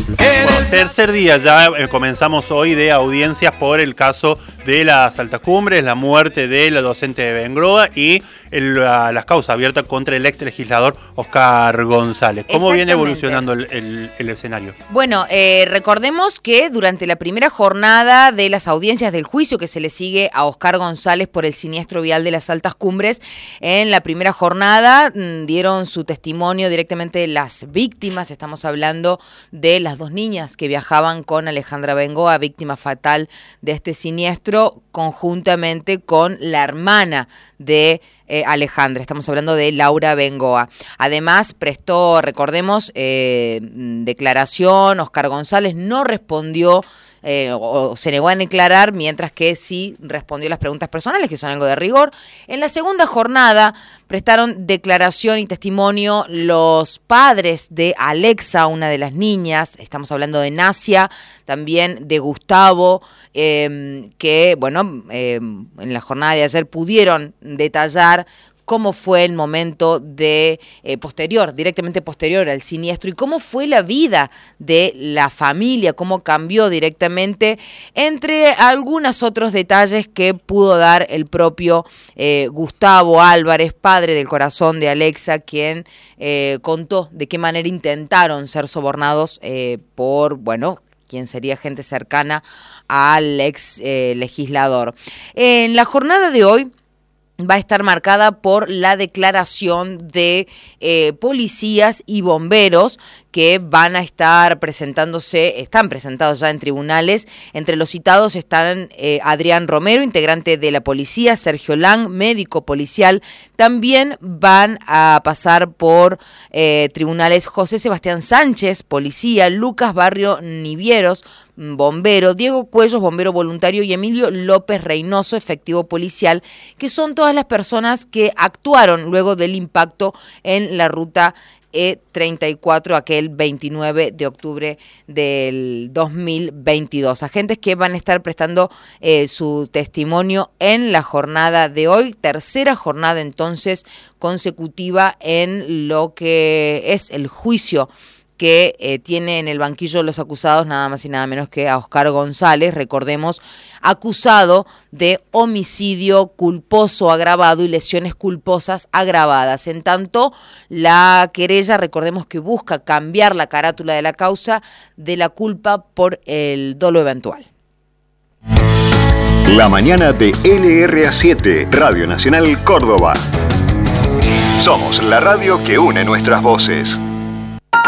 Bueno, tercer día ya comenzamos hoy de audiencias por el caso de las altas cumbres, la muerte de la docente de Bengoa y las causas abiertas contra el ex legislador Oscar González. ¿Cómo viene evolucionando el escenario? Bueno, recordemos que durante la primera jornada de las audiencias del juicio que se le sigue a Oscar González por el siniestro vial de las altas cumbres, en la primera jornada dieron su testimonio directamente las víctimas. Estamos hablando de las dos niñas que viajaban con Alejandra Bengoa, víctima fatal de este siniestro, conjuntamente con la hermana de Alejandra. Estamos hablando de Laura Bengoa. Además, prestó, recordemos, declaración. Oscar González no respondió o se negó a declarar, mientras que sí respondió las preguntas personales, que son algo de rigor. En la segunda jornada prestaron declaración y testimonio los padres de Alexa, una de las niñas. Estamos hablando de Nacia, también de Gustavo, que, bueno, en la jornada de ayer pudieron detallar cómo fue el momento de directamente posterior al siniestro, y cómo fue la vida de la familia, cómo cambió directamente, entre algunos otros detalles que pudo dar el propio Gustavo Álvarez, padre del corazón de Alexa, quien contó de qué manera intentaron ser sobornados por, bueno, quien sería gente cercana al ex legislador. En la jornada de hoy va a estar marcada por la declaración de policías y bomberos que van a estar están presentados ya en tribunales. Entre los citados están Adrián Romero, integrante de la policía, Sergio Lang, médico policial. También van a pasar por tribunales José Sebastián Sánchez, policía, Lucas Barrio Nivieros, bombero, Diego Cuellos, bombero voluntario, y Emilio López Reynoso, efectivo policial, que son todas las personas que actuaron luego del impacto en la ruta E34, aquel 29 de octubre del 2022. Agentes que van a estar prestando su testimonio en la jornada de hoy, tercera jornada entonces consecutiva en lo que es el juicio que tiene en el banquillo los acusados, nada más y nada menos que a Oscar González, recordemos, acusado de homicidio culposo agravado y lesiones culposas agravadas. En tanto, la querella, recordemos que busca cambiar la carátula de la causa de la culpa por el dolo eventual. La mañana de LRA7, Radio Nacional Córdoba. Somos la radio que une nuestras voces.